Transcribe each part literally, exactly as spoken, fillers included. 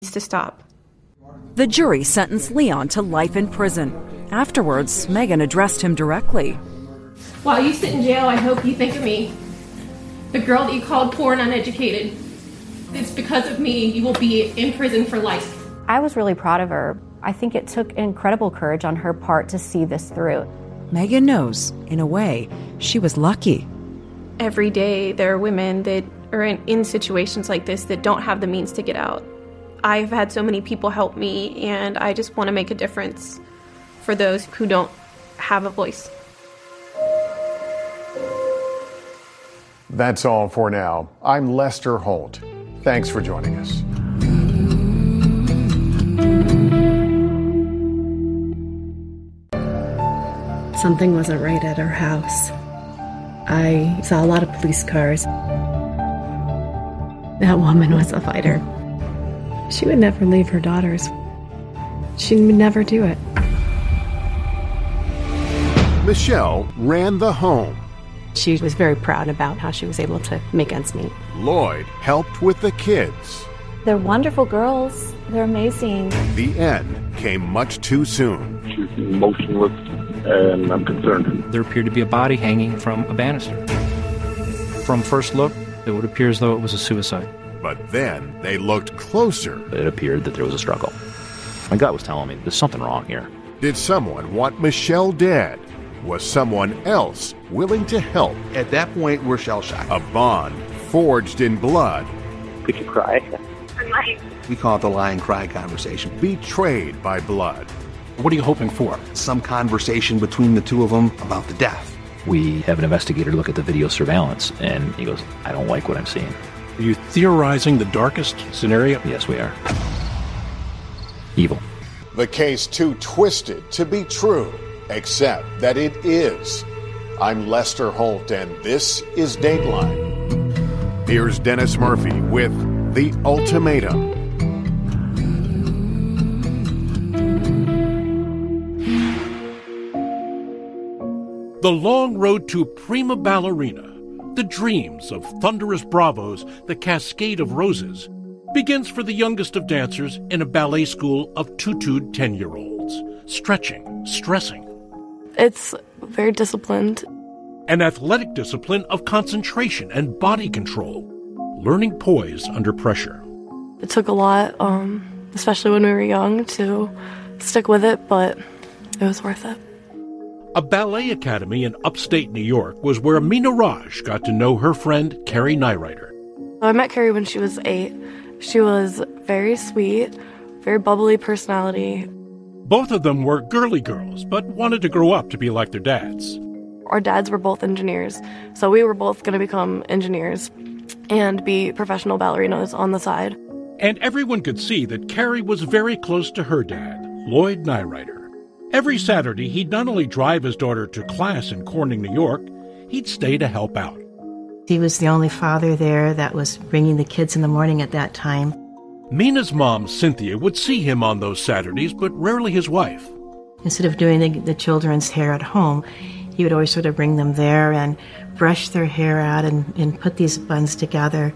to stop. The jury sentenced Leon to life in prison. Afterwards, Megan addressed him directly. While you sit in jail, I hope you think of me. The girl that you called poor and uneducated. It's because of me you will be in prison for life. I was really proud of her. I think it took incredible courage on her part to see this through. Megan knows, in a way, she was lucky. Every day there are women that are in, in situations like this that don't have the means to get out. I've had so many people help me, and I just want to make a difference for those who don't have a voice. That's all for now. I'm Lester Holt. Thanks for joining us. Something wasn't right at our house. I saw a lot of police cars. That woman was a fighter. She would never leave her daughters. She would never do it. Michelle ran the home. She was very proud about how she was able to make ends meet. Lloyd helped with the kids. They're wonderful girls. They're amazing. The end came much too soon. She's motionless, and I'm concerned. There appeared to be a body hanging from a banister. From first look, it would appear as though it was a suicide. But then they looked closer. It appeared that there was a struggle. My gut was telling me there's something wrong here. Did someone want Michelle dead? Was someone else willing to help? At that point, we're shell-shocked. A bond forged in blood. Did you cry? We call it the lie and cry conversation. Betrayed by blood. What are you hoping for? Some conversation between the two of them about the death. We have an investigator look at the video surveillance, and he goes, I don't like what I'm seeing. Are you theorizing the darkest scenario? Yes, we are. Evil. The case too twisted to be true, except that it is. I'm Lester Holt, and this is Dateline. Here's Dennis Murphy with The Ultimatum. The long road to prima ballerina, the dreams of thunderous bravos, the cascade of roses, begins for the youngest of dancers in a ballet school of tutued ten-year-olds, stretching, stressing. It's very disciplined. An athletic discipline of concentration and body control, learning poise under pressure. It took a lot, um, especially when we were young, to stick with it, but it was worth it. A ballet academy in upstate New York was where Mina Raj got to know her friend Carrie Nyrider. I met Carrie when she was eight. She was very sweet, very bubbly personality. Both of them were girly girls, but wanted to grow up to be like their dads. Our dads were both engineers, so we were both going to become engineers and be professional ballerinas on the side. And everyone could see that Carrie was very close to her dad, Lloyd Nyrider. Every Saturday, he'd not only drive his daughter to class in Corning, New York, he'd stay to help out. He was the only father there that was bringing the kids in the morning at that time. Mina's mom, Cynthia, would see him on those Saturdays, but rarely his wife. Instead of doing the, the children's hair at home, he would always sort of bring them there and brush their hair out and, and put these buns together.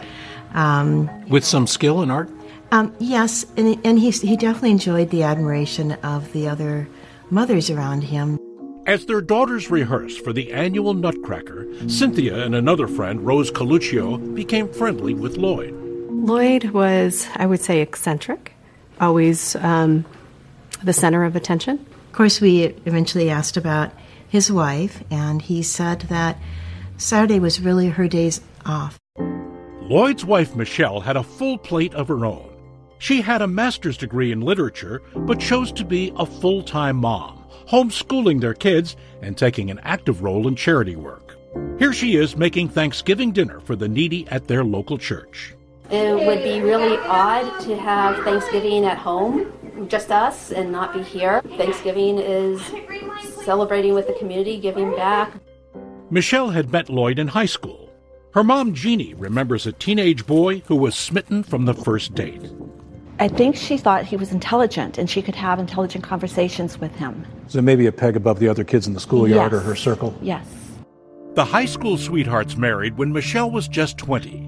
Um, With some skill in art? Um, yes, and, and he, he definitely enjoyed the admiration of the other mothers around him. As their daughters rehearsed for the annual Nutcracker, Cynthia and another friend, Rose Coluccio, became friendly with Lloyd. Lloyd was, I would say, eccentric, always um, the center of attention. Of course, we eventually asked about his wife, and he said that Saturday was really her days off. Lloyd's wife, Michelle, had a full plate of her own. She had a master's degree in literature, but chose to be a full-time mom, homeschooling their kids and taking an active role in charity work. Here she is making Thanksgiving dinner for the needy at their local church. It would be really odd to have Thanksgiving at home, just us, and not be here. Thanksgiving is celebrating with the community, giving back. Michelle had met Lloyd in high school. Her mom, Jeannie, remembers a teenage boy who was smitten from the first date. I think she thought he was intelligent and she could have intelligent conversations with him. So maybe a peg above the other kids in the schoolyard Yes. or her circle? Yes. The high school sweethearts married when Michelle was just twenty.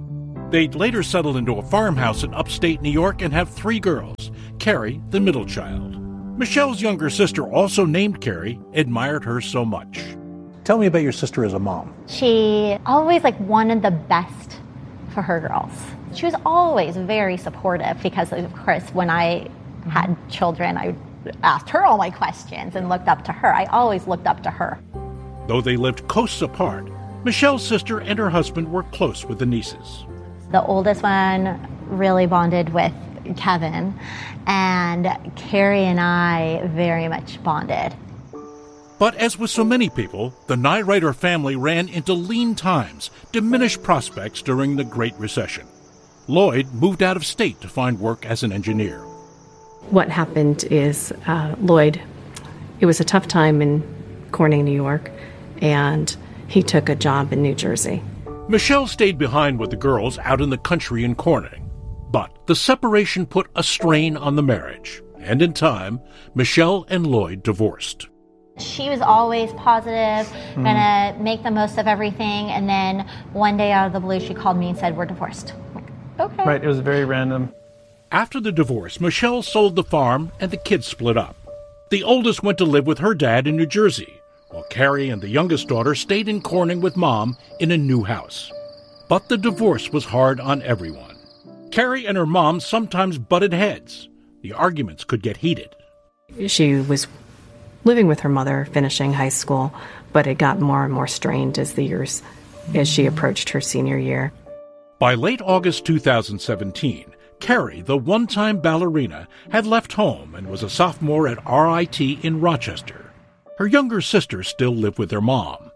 They'd later settle into a farmhouse in upstate New York and have three girls, Carrie, the middle child. Michelle's younger sister, also named Carrie, admired her so much. Tell me about your sister as a mom. She always like wanted the best for her girls. She was always very supportive because, of course, when I had children, I asked her all my questions and looked up to her. I always looked up to her. Though they lived coasts apart, Michelle's sister and her husband were close with the nieces. The oldest one really bonded with Kevin, and Carrie and I very much bonded. But as with so many people, the Nyrider family ran into lean times, diminished prospects during the Great Recession. Lloyd moved out of state to find work as an engineer. What happened is uh, Lloyd, it was a tough time in Corning, New York, and he took a job in New Jersey. Michelle stayed behind with the girls out in the country in Corning. But the separation put a strain on the marriage, and in time, Michelle and Lloyd divorced. She was always positive, Mm. gonna make the most of everything, and then one day out of the blue, she called me and said, "We're divorced." I'm like, okay. Right, it was very random. After the divorce, Michelle sold the farm and the kids split up. The oldest went to live with her dad in New Jersey, while Carrie and the youngest daughter stayed in Corning with Mom in a new house. But the divorce was hard on everyone. Carrie and her mom sometimes butted heads. The arguments could get heated. She was living with her mother, finishing high school, but it got more and more strained as the years, as she approached her senior year. By late August two thousand seventeen, Carrie, the one-time ballerina, had left home and was a sophomore at R I T in Rochester. Her younger sister still lived with her mom.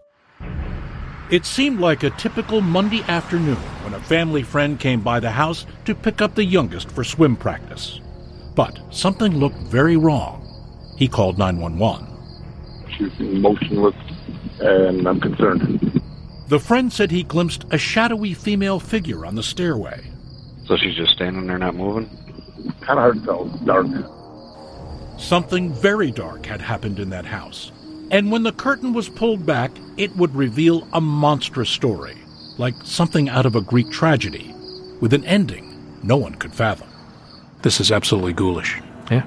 It seemed like a typical Monday afternoon when a family friend came by the house to pick up the youngest for swim practice. But something looked very wrong. He called nine one one. She's motionless, and I'm concerned. The friend said he glimpsed a shadowy female figure on the stairway. So she's just standing there not moving? Kind of hard to tell. It's dark. Something very dark had happened in that house. And when the curtain was pulled back, it would reveal a monstrous story, like something out of a Greek tragedy, with an ending no one could fathom. This is absolutely ghoulish. Yeah.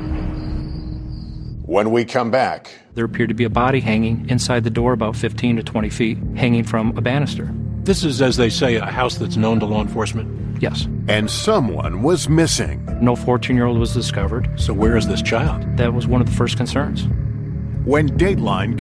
When we come back, There appeared to be a body hanging inside the door about fifteen to twenty feet, hanging from a banister. This is, as they say, a house that's known to law enforcement? Yes. and someone was missing. No fourteen-year-old was discovered. So where is this child? That was one of the first concerns. When Dateline